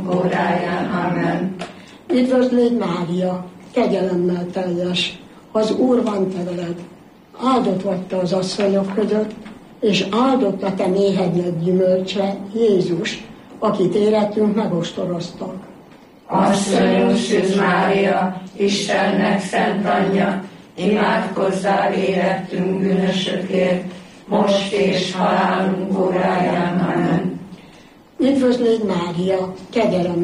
óráján. Amen. Üdvözlégy Mária, kegyelemmel teljes, az Úr van te veled. Áldott vagy te az asszonyok között, és áldott a te méhednek gyümölcse, Jézus, akit érettünk megostoroztak. Asszonyunk Szűz Mária, Istennek szent anyja, imádkozzál érettünk bűnösökért, most és halálunk óráján. Amen. Üdvözlégy Mária, kegyelemmel